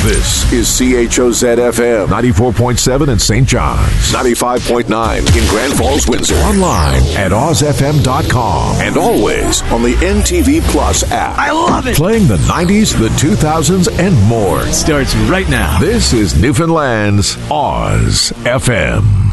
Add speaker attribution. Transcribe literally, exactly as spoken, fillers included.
Speaker 1: This is C H O Z F M.
Speaker 2: ninety-four point seven in Saint John's.
Speaker 1: ninety-five point nine in Grand Falls, Windsor.
Speaker 2: Online at oz f m dot com.
Speaker 1: And always on the N T V Plus app.
Speaker 3: I love it!
Speaker 2: Playing the nineties, the two thousands, and more.
Speaker 3: Starts right now.
Speaker 2: This is Newfoundland's Oz F M.